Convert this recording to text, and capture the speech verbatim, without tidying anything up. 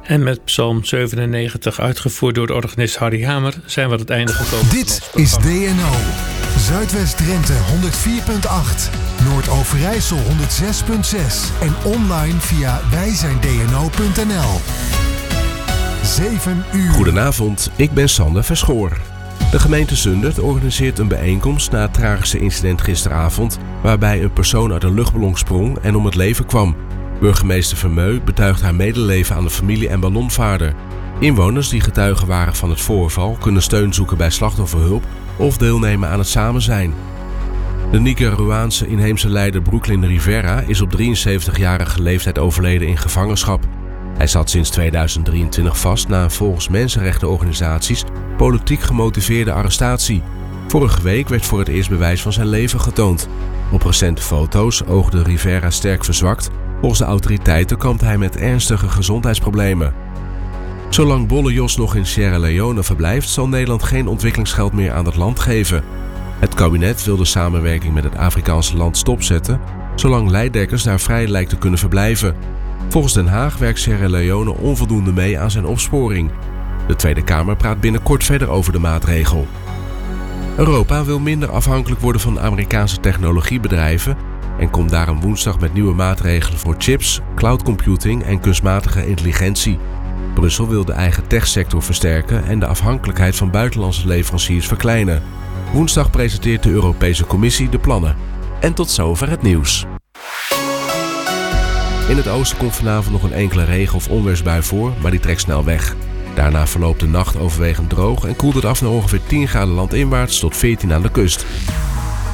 En met Psalm zevenennegentig, uitgevoerd door de organist Harry Hamer, zijn we aan het einde gekomen. Dit is D N O. Zuidwest-Drenthe honderd vier komma acht. Noord-Overijssel honderd zes komma zes. En online via wij zijn d n o punt n l. zeven uur. Goedenavond, ik ben Sander Verschoor. De gemeente Zundert organiseert een bijeenkomst na het tragische incident gisteravond, waarbij een persoon uit een luchtballon sprong en om het leven kwam. Burgemeester Vermeu betuigt haar medeleven aan de familie en ballonvaarder. Inwoners die getuigen waren van het voorval kunnen steun zoeken bij slachtofferhulp of deelnemen aan het samen zijn. De Nicaraguaanse inheemse leider Brooklyn Rivera is op drieënzeventigjarige leeftijd overleden in gevangenschap. Hij zat sinds tweeduizend drieëntwintig vast na een volgens mensenrechtenorganisaties politiek gemotiveerde arrestatie. Vorige week werd voor het eerst bewijs van zijn leven getoond. Op recente foto's oogde Rivera sterk verzwakt. Volgens de autoriteiten kampt hij met ernstige gezondheidsproblemen. Zolang Bolle Jos nog in Sierra Leone verblijft, zal Nederland geen ontwikkelingsgeld meer aan het land geven. Het kabinet wil de samenwerking met het Afrikaanse land stopzetten, zolang Leidekkers daar vrij lijkt te kunnen verblijven. Volgens Den Haag werkt Sierra Leone onvoldoende mee aan zijn opsporing. De Tweede Kamer praat binnenkort verder over de maatregel. Europa wil minder afhankelijk worden van Amerikaanse technologiebedrijven en komt daarom woensdag met nieuwe maatregelen voor chips, cloudcomputing en kunstmatige intelligentie. Brussel wil de eigen techsector versterken en de afhankelijkheid van buitenlandse leveranciers verkleinen. Woensdag presenteert de Europese Commissie de plannen. En tot zover het nieuws. In het oosten komt vanavond nog een enkele regen- of onweersbui voor, maar die trekt snel weg. Daarna verloopt de nacht overwegend droog en koelt het af naar ongeveer tien graden landinwaarts tot veertien aan de kust.